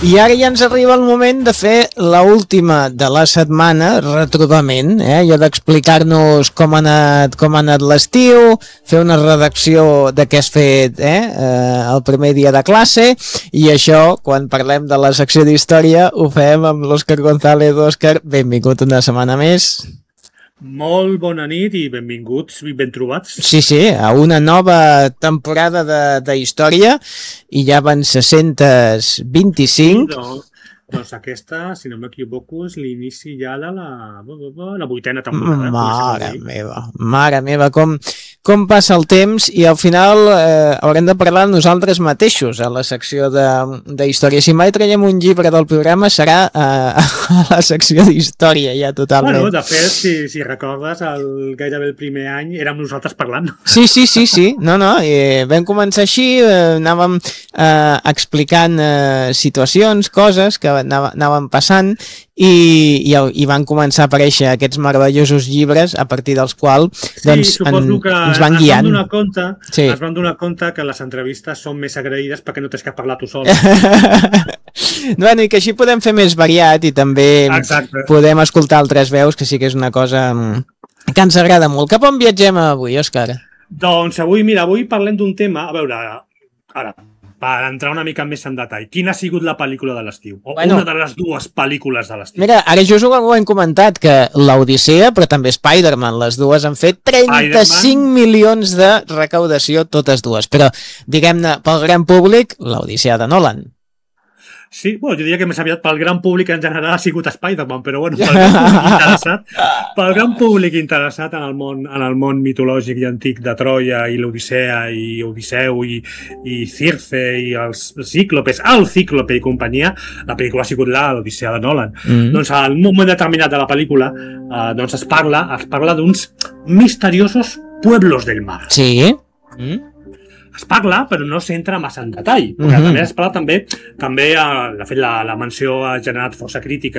I ara ja ens arriba el moment de fer l'última de la setmana, retrobament, allò d'explicar-nos com ha anat l'estiu, fer una redacció de què has fet el primer dia de classe, i això, quan parlem de la secció d'història, ho fem amb l'Òscar González. Òscar, benvingut una setmana més. Molt bona nit i benvinguts i ben trobats. Sí, a una nova temporada de història, i ja van 625. Doncs aquesta, si no m'equivoco, és l'inici ja de la 8ª temporada. Mare meva, com passa el temps, i al final haurem de parlar nosaltres mateixos a la secció de història. Si mai traiem un llibre del programa serà a la secció d'història ja totalment. Bueno, de fet, si recordes, gairebé el primer any érem nosaltres parlant. Sí. No, vam començar així, anàvem explicant situacions, coses que anaven passant, i van començar a aparèixer aquests meravellosos llibres a partir dels quals ens van guiant. Es van donar compte que les entrevistes són més agraïdes perquè no tens que parlar tu sol. Bueno, i que així podem fer més variat i també podem escoltar altres veus, que sí que és una cosa que ens agrada molt. Cap on viatgem avui, Òscar? Doncs avui parlem d'un tema, a veure, ara, per entrar una mica més en detall, quina ha sigut la pel·lícula de l'estiu? Una de les dues pel·lícules de l'estiu. Mira, ara just ho hem comentat, que l'Odissea, però també Spider-Man, les dues han fet 35 milions de recaudació, totes dues. Però, diguem-ne, pel gran públic, l'Odissea de Nolan. Sí, jo diria que més aviat pel gran públic en general ha sigut Spider-Man, però bueno, pel gran públic interessat en el món mitològic i antic de Troia i l'Odissea i Odisseu i Circe i els Cíclopes, el Cíclope i companyia, la pel·lícula ha sigut l'Odissea de Nolan. Doncs en un moment determinat de la pel·lícula es parla d'uns misteriosos pueblos del mar. Sí. Es parla, però no s'entra massa en detall, perquè també es parla també de fet la menció ha generat força crítica